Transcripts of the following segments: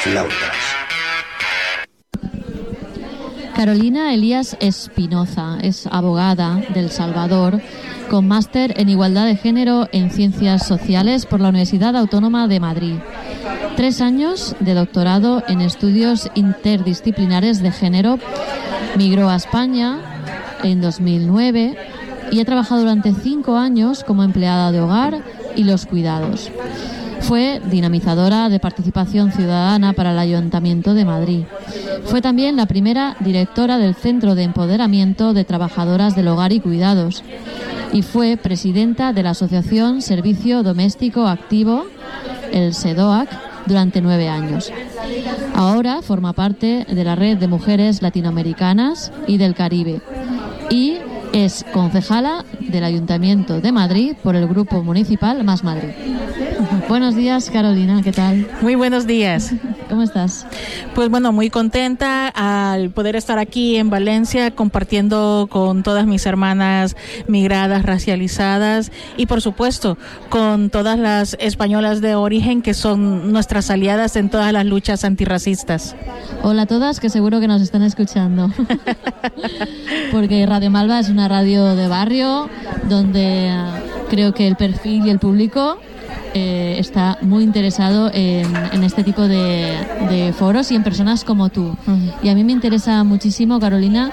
flautas. Carolina Elías Espinoza es abogada de El Salvador, con máster en Igualdad de Género en Ciencias Sociales por la Universidad Autónoma de Madrid. 3 años de doctorado en estudios interdisciplinares de género. Migró a España en 2009 y ha trabajado durante 5 años como empleada de hogar y los cuidados. Fue dinamizadora de participación ciudadana para el Ayuntamiento de Madrid. Fue también la primera directora del Centro de Empoderamiento de Trabajadoras del Hogar y Cuidados y fue presidenta de la Asociación Servicio Doméstico Activo, el SEDOAC, durante 9 años. Ahora forma parte de la Red de Mujeres Latinoamericanas y del Caribe y es concejala del Ayuntamiento de Madrid por el Grupo Municipal Más Madrid. Buenos días, Carolina, ¿qué tal? Muy buenos días. ¿Cómo estás? Pues bueno, muy contenta al poder estar aquí en Valencia compartiendo con todas mis hermanas migradas, racializadas y por supuesto con todas las españolas de origen que son nuestras aliadas en todas las luchas antirracistas. Hola a todas, que seguro que nos están escuchando. Porque Radio Malva es una radio de barrio donde creo que el perfil y el público está muy interesado en este tipo de foros y en personas como tú. Y a mí me interesa muchísimo, Carolina,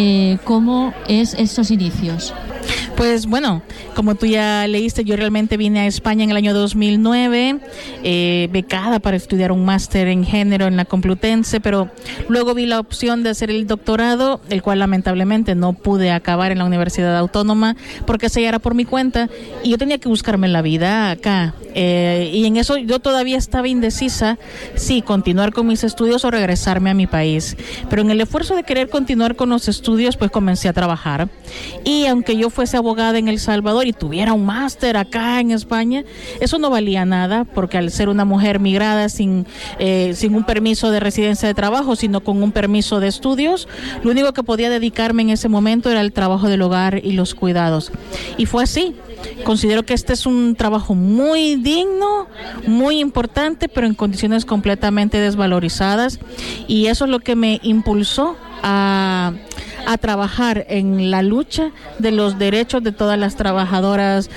cómo es esos inicios. Pues bueno, como tú ya leíste, yo realmente vine a España en el año 2009, becada para estudiar un máster en género en la Complutense, pero luego vi la opción de hacer el doctorado, el cual lamentablemente no pude acabar en la Universidad Autónoma porque se era por mi cuenta y yo tenía que buscarme la vida acá. Y en eso yo todavía estaba indecisa si continuar con mis estudios o regresarme a mi país. Pero en el esfuerzo de querer continuar con los estudios, pues comencé a trabajar. Y aunque yo fuese abogada en El Salvador y tuviera un máster acá en España, eso no valía nada, porque al ser una mujer migrada sin un permiso de residencia de trabajo, sino con un permiso de estudios, lo único que podía dedicarme en ese momento era el trabajo del hogar y los cuidados. Y fue así. Considero que este es un trabajo muy digno, muy importante, pero en condiciones completamente desvalorizadas, y eso es lo que me impulsó a trabajar en la lucha de los derechos de todas las trabajadoras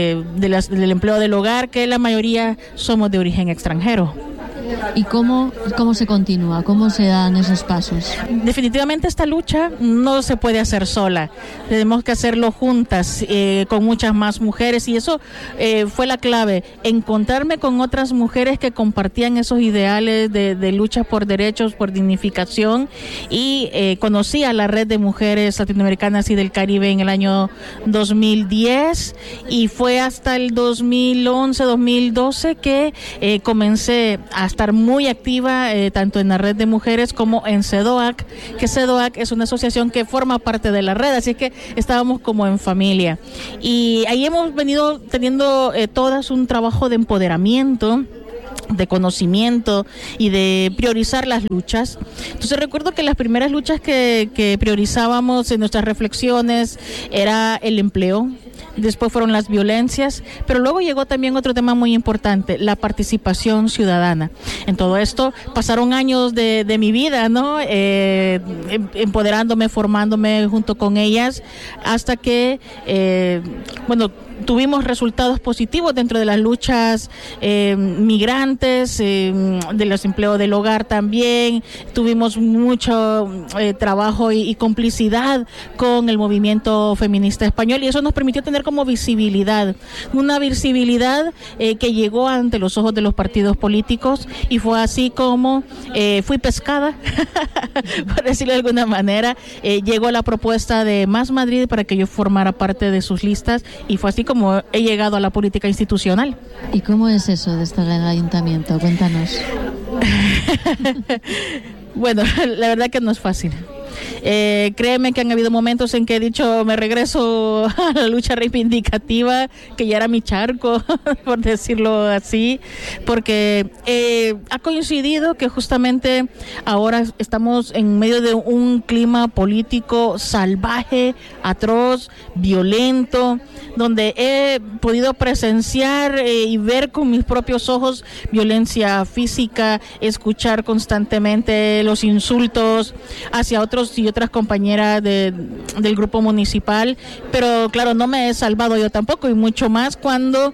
del empleo del hogar, que la mayoría somos de origen extranjero. ¿Y cómo se continúa? ¿Cómo se dan esos pasos? Definitivamente esta lucha no se puede hacer sola. Tenemos que hacerlo juntas, con muchas más mujeres, y eso fue la clave, encontrarme con otras mujeres que compartían esos ideales de lucha por derechos, por dignificación, y conocí a la Red de Mujeres Latinoamericanas y del Caribe en el año 2010, y fue hasta el 2011, 2012 que comencé a estar muy activa tanto en la Red de Mujeres como en SEDOAC, que SEDOAC es una asociación que forma parte de la red, así que estábamos como en familia. Y ahí hemos venido teniendo todas un trabajo de empoderamiento, de conocimiento y de priorizar las luchas. Entonces recuerdo que las primeras luchas que priorizábamos en nuestras reflexiones era el empleo, después fueron las violencias, pero luego llegó también otro tema muy importante, la participación ciudadana. En todo esto pasaron años de mi vida, ¿no? Empoderándome, formándome junto con ellas, hasta que, tuvimos resultados positivos dentro de las luchas migrantes, de los empleos del hogar también. Tuvimos mucho trabajo y complicidad con el movimiento feminista español, y eso nos permitió tener como visibilidad, una visibilidad que llegó ante los ojos de los partidos políticos, y fue así como fui pescada, por decirlo de alguna manera. Llegó la propuesta de Más Madrid para que yo formara parte de sus listas, y fue así como he llegado a la política institucional. ¿Y cómo es eso de estar en el ayuntamiento? Cuéntanos. Bueno, la verdad que no es fácil. Créeme que han habido momentos en que he dicho, me regreso a la lucha reivindicativa, que ya era mi charco, por decirlo así, porque ha coincidido que justamente ahora estamos en medio de un clima político salvaje, atroz, violento, donde he podido presenciar y ver con mis propios ojos violencia física, escuchar constantemente los insultos hacia otros y otras compañeras del grupo municipal, pero claro, no me he salvado yo tampoco, y mucho más cuando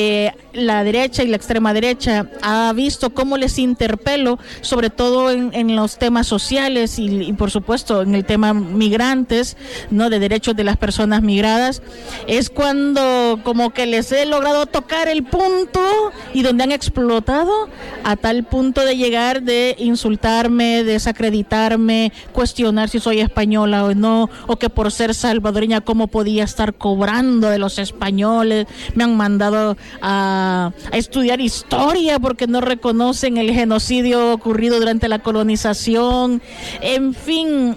la derecha y la extrema derecha ha visto cómo les interpelo, sobre todo en los temas sociales y por supuesto en el tema migrantes, ¿no?, de derechos de las personas migradas. Es cuando como que les he logrado tocar el punto y donde han explotado a tal punto de llegar de insultarme, desacreditarme, cuestionar si soy española o no, o que por ser salvadoreña cómo podía estar cobrando de los españoles. Me han mandado a estudiar historia porque no reconocen el genocidio ocurrido durante la colonización. En fin,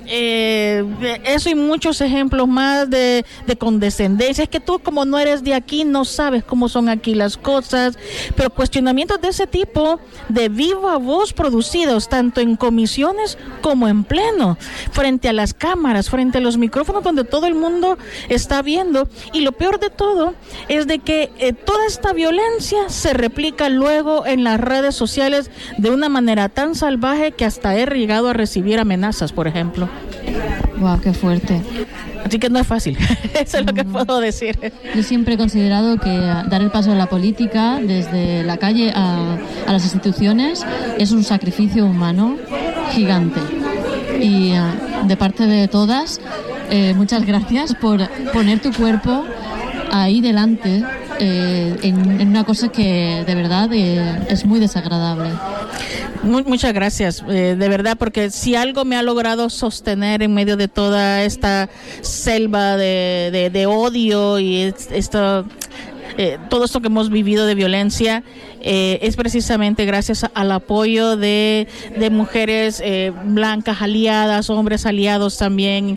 eso y muchos ejemplos más de condescendencia. Es que tú, como no eres de aquí, no sabes cómo son aquí las cosas, pero cuestionamientos de ese tipo de viva voz producidos tanto en comisiones como en pleno, frente a las cámaras, frente a los micrófonos, donde todo el mundo está viendo. Y lo peor de todo es de que toda esta violencia se replica luego en las redes sociales de una manera tan salvaje que hasta he llegado a recibir amenazas, por ejemplo. Wow, qué fuerte. Así que no es fácil, eso es lo que puedo decir. Yo siempre he considerado que dar el paso a la política, desde la calle a las instituciones, es un sacrificio humano gigante. Y de parte de todas, muchas gracias por poner tu cuerpo ahí delante, en una cosa que de verdad es muy desagradable. Muchas gracias, de verdad, porque si algo me ha logrado sostener en medio de toda esta selva de odio y todo esto que hemos vivido de violencia, es precisamente gracias al apoyo de mujeres blancas aliadas, hombres aliados también,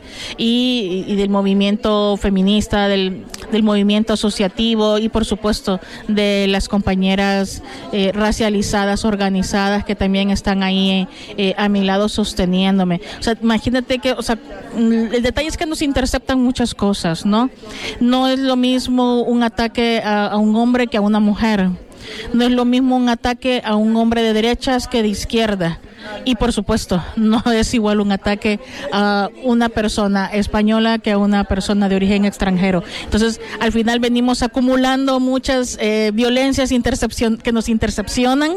y del movimiento feminista, del movimiento asociativo, y por supuesto de las compañeras racializadas, organizadas, que también están ahí a mi lado sosteniéndome. O sea, imagínate que, o sea, el detalle es que nos interceptan muchas cosas, ¿no? No es lo mismo un ataque a un hombre que a una mujer. No es lo mismo un ataque a un hombre de derechas que de izquierda. Y por supuesto, no es igual un ataque a una persona española que a una persona de origen extranjero. Entonces, al final venimos acumulando muchas violencias que nos intercepcionan,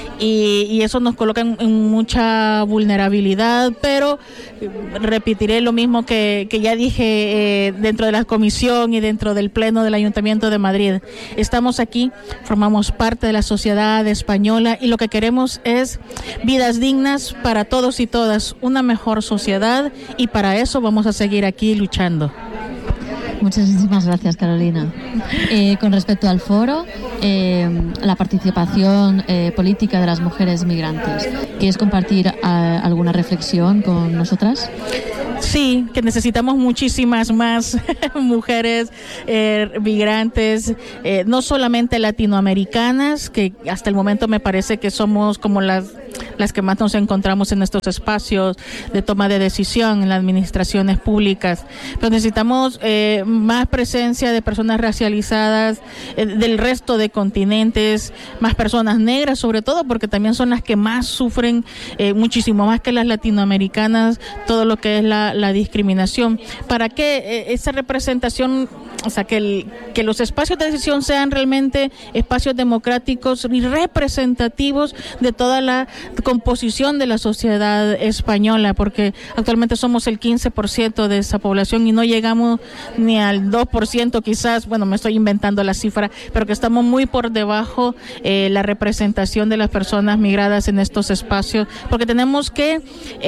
y eso nos coloca en mucha vulnerabilidad. Pero repetiré lo mismo que ya dije dentro de la comisión y dentro del pleno del Ayuntamiento de Madrid. Estamos aquí, formamos parte de la sociedad española, y lo que queremos es vidas dignas para todos y todas, una mejor sociedad, y para eso vamos a seguir aquí luchando. Muchísimas gracias, Carolina. Con respecto al foro, la participación política de las mujeres migrantes, ¿quieres compartir alguna reflexión con nosotras? Sí, que necesitamos muchísimas más mujeres migrantes, no solamente latinoamericanas, que hasta el momento me parece que somos como las que más nos encontramos en estos espacios de toma de decisión en las administraciones públicas, pero necesitamos más presencia de personas racializadas del resto de continentes, más personas negras sobre todo, porque también son las que más sufren, muchísimo más que las latinoamericanas, todo lo que es la discriminación, para que esa representación, o sea, que los espacios de decisión sean realmente espacios democráticos y representativos de toda la composición de la sociedad española, porque actualmente somos el 15% de esa población y no llegamos ni al 2% quizás, bueno, me estoy inventando la cifra, pero que estamos muy por debajo la representación de las personas migradas en estos espacios, porque tenemos que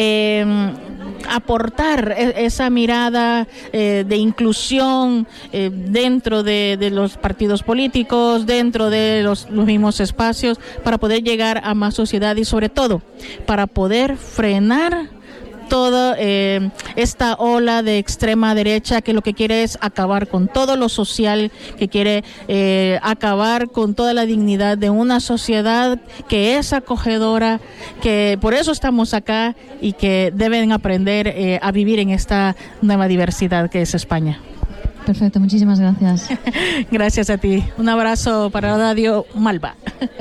aportar esa mirada de inclusión dentro de los partidos políticos, dentro de los mismos espacios, para poder llegar a más sociedad y sobre todo para poder frenar toda esta ola de extrema derecha que lo que quiere es acabar con todo lo social, que quiere acabar con toda la dignidad de una sociedad que es acogedora, que por eso estamos acá y que deben aprender a vivir en esta nueva diversidad que es España. Perfecto, muchísimas gracias. Gracias a ti. Un abrazo para Radio Malva.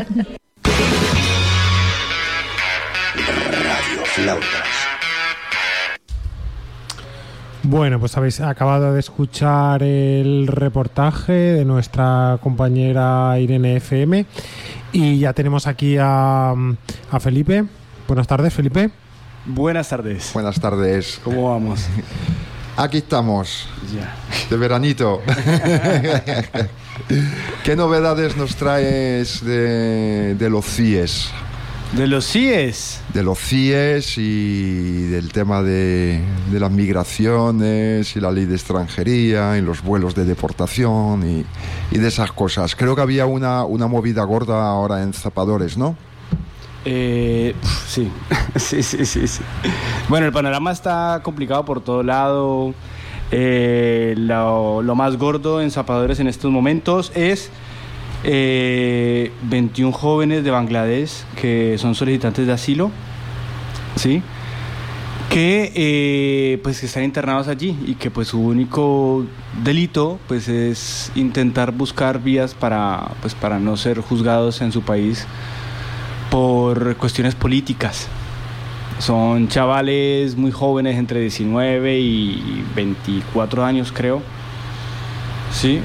Radio Flautas. Bueno, pues habéis acabado de escuchar el reportaje de nuestra compañera Irene FM y ya tenemos aquí a Felipe. Buenas tardes, Felipe. Buenas tardes. Buenas tardes. ¿Cómo vamos? Aquí estamos, Ya. de veranito. ¿Qué novedades nos traes de los CIES? De los CIES. De los CIES y del tema de las migraciones y la ley de extranjería y los vuelos de deportación y de esas cosas. Creo que había una movida gorda ahora en Zapadores, ¿no? Sí. Sí. Bueno, el panorama está complicado por todo lado. Lo más gordo en Zapadores en estos momentos es 21 jóvenes de Bangladesh que son solicitantes de asilo, ¿sí? Que pues que están internados allí y que pues su único delito pues es intentar buscar vías para no ser juzgados en su país por cuestiones políticas. Son chavales muy jóvenes, entre 19 y 24 años, creo. Sí,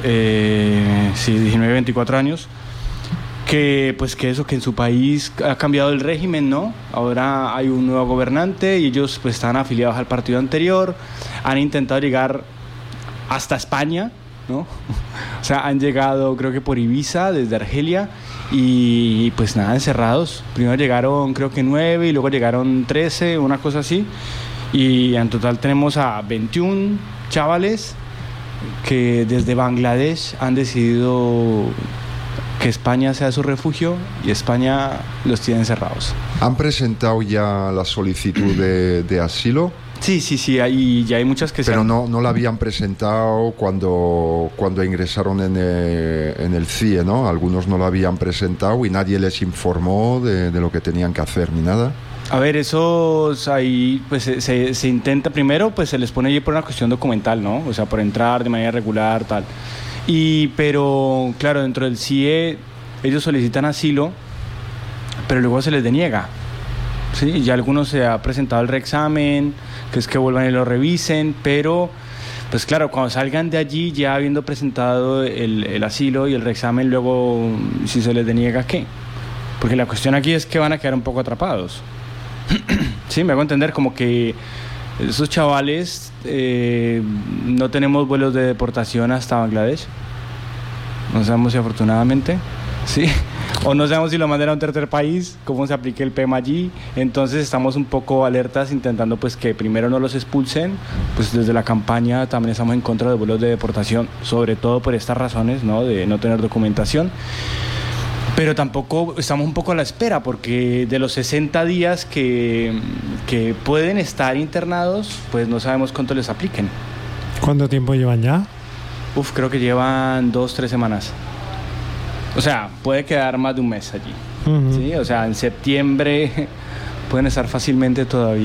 19, 24 años. Que en su país ha cambiado el régimen, ¿no? Ahora hay un nuevo gobernante y ellos pues están afiliados al partido anterior. Han intentado llegar hasta España, ¿no? O sea, han llegado, creo que por Ibiza, desde Argelia. Y pues nada, encerrados. Primero llegaron creo que 9 y luego llegaron 13, una cosa así. Y en total tenemos a 21 chavales que desde Bangladesh han decidido que España sea su refugio y España los tiene encerrados. ¿Han presentado ya la solicitud de asilo? Sí, ya hay muchas que pero no la habían presentado cuando ingresaron en el CIE, ¿no? Algunos no la habían presentado y nadie les informó de lo que tenían que hacer ni nada. A ver, esos ahí pues se intenta primero, pues se les pone allí por una cuestión documental, ¿no? O sea, por entrar de manera regular, tal. Pero claro, dentro del CIE ellos solicitan asilo, pero luego se les deniega. Sí, ya algunos se ha presentado el reexamen, que es que vuelvan y lo revisen, pero pues claro, cuando salgan de allí ya habiendo presentado el asilo y el reexamen, luego si se les deniega, ¿qué? Porque la cuestión aquí es que van a quedar un poco atrapados. Sí, me hago entender, como que esos chavales no tenemos vuelos de deportación hasta Bangladesh, no sabemos si afortunadamente, sí, o no sabemos si lo mandan a un tercer país, cómo se aplique el PEM allí. Entonces estamos un poco alertas, intentando pues que primero no los expulsen. Pues desde la campaña también estamos en contra de vuelos de deportación, sobre todo por estas razones, ¿no? De no tener documentación. Pero tampoco estamos un poco a la espera, porque de los 60 días que pueden estar internados, pues no sabemos cuánto les apliquen. ¿Cuánto tiempo llevan ya? Creo que llevan 2-3 semanas. O sea, puede quedar más de un mes allí. Uh-huh. ¿Sí? O sea, en septiembre pueden estar fácilmente todavía